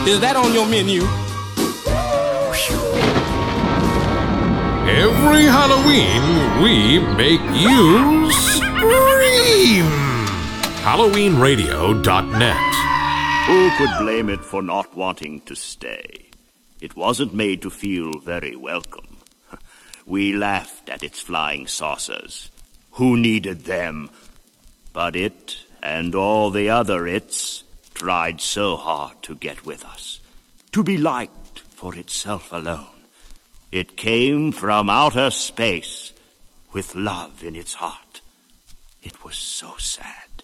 Is that on your menu? Every Halloween, we make you scream! HalloweenRadio.net. Who could blame it for not wanting to stay? It wasn't made to feel very welcome. We laughed at its flying saucers. Who needed them? But it, and all the other its, tried so hard to get with us, to be liked for itself alone. It came from outer space with love in its heart. It was so sad.